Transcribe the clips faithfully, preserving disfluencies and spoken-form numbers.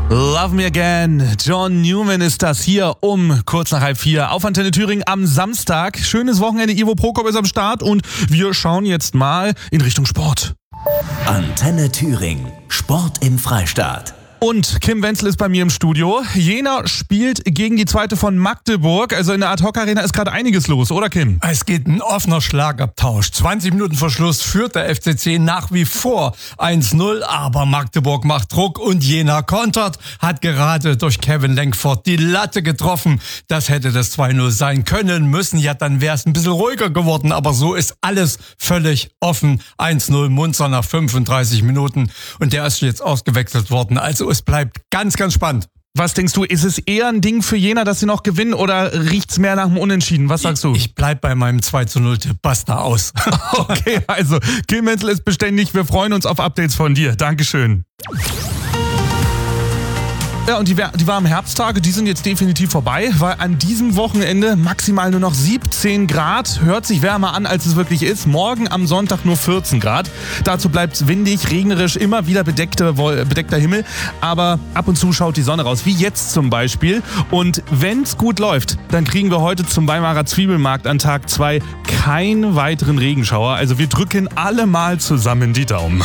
Love Me Again. John Newman ist das hier um kurz nach halb vier auf Antenne Thüringen am Samstag. Schönes Wochenende, Ivo Prokop ist am Start und wir schauen jetzt mal in Richtung Sport. Antenne Thüringen. Sport im Freistaat. Und Kim Wenzel ist bei mir im Studio. Jena spielt gegen die zweite von Magdeburg. Also in der Ad-Hoc-Arena ist gerade einiges los, oder Kim? Es geht ein offener Schlagabtausch. zwanzig Minuten vor Schluss führt der F C C nach wie vor eins null. Aber Magdeburg macht Druck und Jena kontert. Hat gerade durch Kevin Lenkford die Latte getroffen. Das hätte das zwei null sein können müssen. Ja, dann wäre es ein bisschen ruhiger geworden. Aber so ist alles völlig offen. eins null Munzer nach fünfunddreißig Minuten. Und der ist jetzt ausgewechselt worden. Also es bleibt ganz, ganz spannend. Was denkst du, ist es eher ein Ding für Jena, dass sie noch gewinnen oder riecht's mehr nach dem Unentschieden? Was sagst du? Ich, ich bleib bei meinem zwei zu null Tipp. Basta aus. Okay, also Kim Wenzel ist beständig. Wir freuen uns auf Updates von dir. Dankeschön. Ja, und die, die warmen Herbsttage, die sind jetzt definitiv vorbei, weil an diesem Wochenende maximal nur noch siebzehn Grad. Hört sich wärmer an, als es wirklich ist. Morgen am Sonntag nur vierzehn Grad. Dazu bleibt es windig, regnerisch, immer wieder bedeckte, bedeckter Himmel. Aber ab und zu schaut die Sonne raus, wie jetzt zum Beispiel. Und wenn es gut läuft, dann kriegen wir heute zum Weimarer Zwiebelmarkt an Tag zwei keinen weiteren Regenschauer. Also wir drücken alle mal zusammen die Daumen.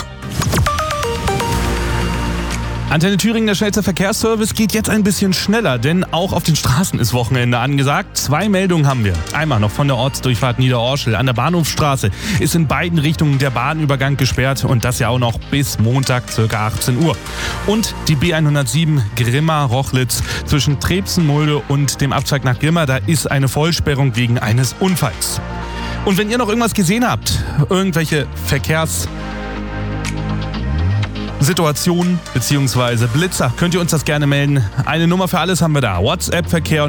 Antenne Thüringen, der schnellste Verkehrsservice, geht jetzt ein bisschen schneller, denn auch auf den Straßen ist Wochenende angesagt. Zwei Meldungen haben wir. Einmal noch von der Ortsdurchfahrt Niederorschel. An der Bahnhofstraße ist in beiden Richtungen der Bahnübergang gesperrt und das ja auch noch bis Montag ca. achtzehn Uhr. Und die B hundertsieben Grimma-Rochlitz zwischen Trebsen-Mulde und dem Abzweig nach Grimma, da ist eine Vollsperrung wegen eines Unfalls. Und wenn ihr noch irgendwas gesehen habt, irgendwelche Verkehrs Situationen bzw. Blitzer, könnt ihr uns das gerne melden. Eine Nummer für alles haben wir da. WhatsApp-Verkehr